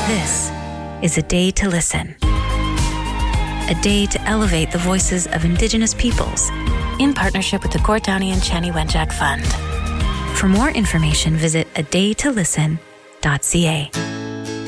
This is A Day to Listen. A day to elevate the voices of Indigenous peoples in partnership with the Gord Downie and Chanie Wenjack Fund. For more information, visit adaytolisten.ca.